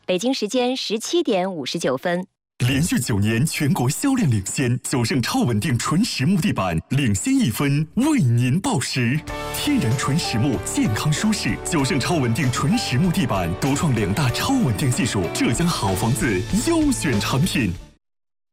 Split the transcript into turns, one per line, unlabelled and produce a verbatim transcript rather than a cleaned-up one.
北京时间十七点五十九分。
连续九年全国销量领先，九盛超稳定纯实木地板领先一分，为您报时。天然纯实木，健康舒适。九盛超稳定纯实木地板独创两大超稳定技术，浙江好房子优选产品。